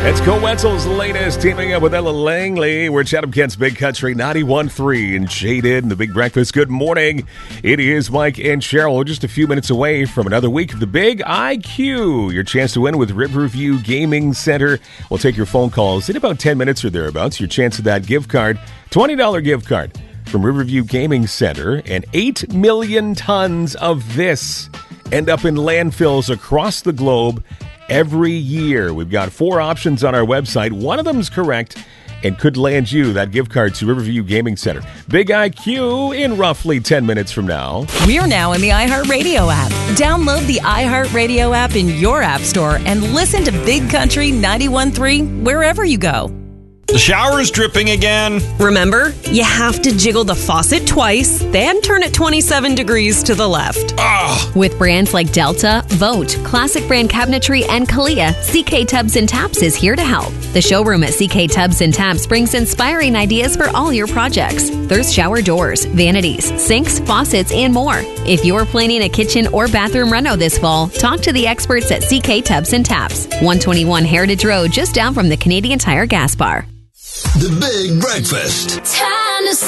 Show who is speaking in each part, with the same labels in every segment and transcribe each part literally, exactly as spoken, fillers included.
Speaker 1: It's Cole Wetzel's latest, teaming up with Ella Langley. We're Chatham Kent's Big Country ninety-one point three and Jaded in the Big Breakfast. Good morning. It is Mike and Cheryl. We're just a few minutes away from another week of the Big I Q. Your chance to win with Riverview Gaming Center. We'll take your phone calls in about ten minutes or thereabouts. Your chance of that gift card, twenty dollars gift card from Riverview Gaming Center. And eight million tons of this end up in landfills across the globe every year. We've got four options on our website. One of them is correct and could land you that gift card to Riverview Gaming Center. Big I Q in roughly ten minutes from now.
Speaker 2: We're now in the iHeartRadio app. Download the iHeartRadio app in your app store and listen to Big Country ninety-one point three wherever you go.
Speaker 3: The shower is dripping again.
Speaker 4: Remember, you have to jiggle the faucet twice, then turn it twenty-seven degrees to the left.
Speaker 3: Ugh.
Speaker 5: With brands like Delta, Vote, Classic Brand Cabinetry, and Kalia, C K Tubs and Taps is here to help. The showroom at C K Tubs and Taps brings inspiring ideas for all your projects. There's shower doors, vanities, sinks, faucets, and more. If you're planning a kitchen or bathroom reno this fall, talk to the experts at C K Tubs and Taps, one twenty-one Heritage Road, just down from the Canadian Tire gas bar.
Speaker 6: The Big Breakfast.
Speaker 7: Time to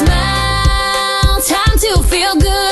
Speaker 7: smile, time to feel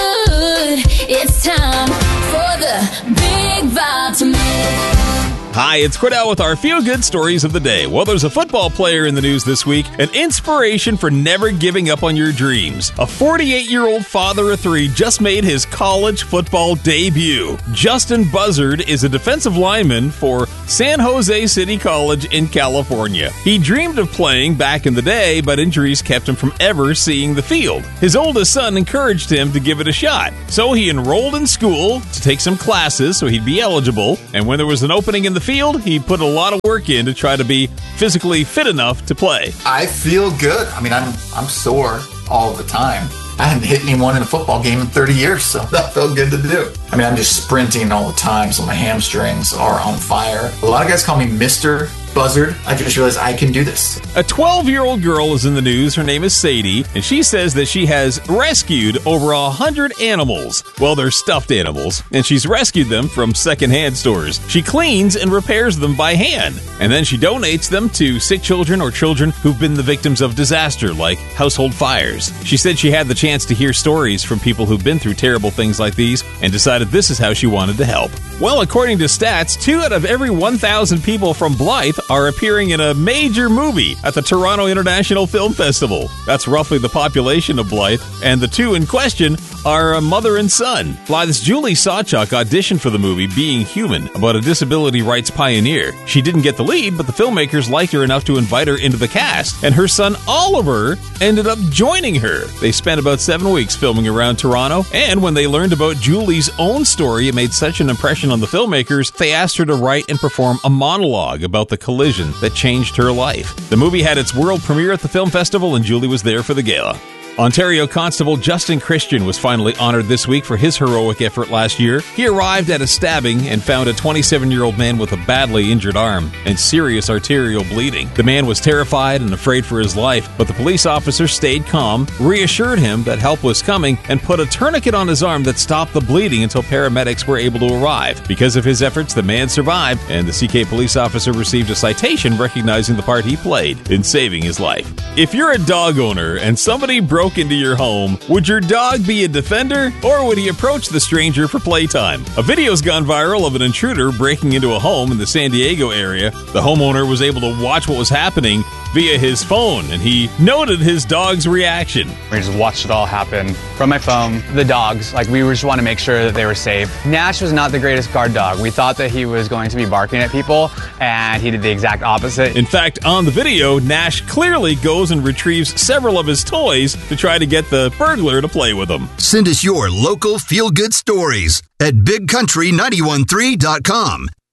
Speaker 7: good. It's time for the Big Vibe to make.
Speaker 3: Hi, it's Cordell with our feel-good stories of the day. Well, there's a football player in the news this week, an inspiration for never giving up on your dreams. A forty-eight-year-old father of three just made his college football debut. Justin Buzzard is a defensive lineman for San Jose City College in California. He dreamed of playing back in the day, but injuries kept him from ever seeing the field. His oldest son encouraged him to give it a shot, so he enrolled in school to take some classes so he'd be eligible, and when there was an opening in the field, he put a lot of work in to try to be physically fit enough to play.
Speaker 8: I feel good. I mean, I'm I'm sore all the time. I hadn't hit anyone in a football game in thirty years, so that felt good to do. I mean, I'm just sprinting all the time, so my hamstrings are on fire. A lot of guys call me Mister Buzzard. I just realized I can do this.
Speaker 3: A twelve-year-old girl is in the news. Her name is Sadie, and she says that she has rescued over one hundred animals. Well, they're stuffed animals, and she's rescued them from secondhand stores. She cleans and repairs them by hand, and then she donates them to sick children or children who've been the victims of disaster, like household fires. She said she had the chance to hear stories from people who've been through terrible things like these and decided this is how she wanted to help. Well, according to stats, two out of every one thousand people from Blythe are appearing in a major movie at the Toronto International Film Festival. That's roughly the population of Blythe, and the two in question are a mother and son. Blythe's Julie Sawchuk auditioned for the movie Being Human, about a disability rights pioneer. She didn't get the lead, but the filmmakers liked her enough to invite her into the cast, and her son Oliver ended up joining her. They spent about seven weeks filming around Toronto, and when they learned about Julie's own story, it made such an impression on the filmmakers, they asked her to write and perform a monologue about the collision that changed her life. The movie had its world premiere at the film festival, and Julie was there for the gala. Ontario Constable Justin Christian was finally honored this week for his heroic effort last year. He arrived at a stabbing and found a twenty-seven-year-old man with a badly injured arm and serious arterial bleeding. The man was terrified and afraid for his life, but the police officer stayed calm, reassured him that help was coming, and put a tourniquet on his arm that stopped the bleeding until paramedics were able to arrive. Because of his efforts, the man survived, and the C K police officer received a citation recognizing the part he played in saving his life. If you're a dog owner and somebody broke into your home, would your dog be a defender, or would he approach the stranger for playtime? A video's gone viral of an intruder breaking into a home in the San Diego area. The homeowner was able to watch what was happening via his phone, and he noted his dog's reaction.
Speaker 9: We just watched it all happen from my phone. The dogs, like we just want to make sure that they were safe. Nash was not the greatest guard dog. We thought that he was going to be barking at people, and he did the exact opposite.
Speaker 3: In fact, on the video, Nash clearly goes and retrieves several of his toys to try to get the burglar to play with them.
Speaker 6: Send us your local feel-good stories at big country nine one three dot com.